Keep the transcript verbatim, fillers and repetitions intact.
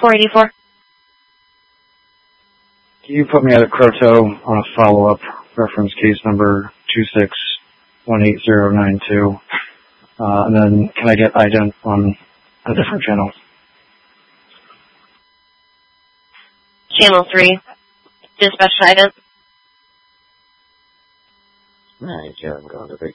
four eighty-four. Can you put me at a Croto on a follow-up reference case number two six one eight zero nine two? Uh, and then can I get ident on a different channel? Channel three. Dispatch ident. Alright, Joe, I'm going to the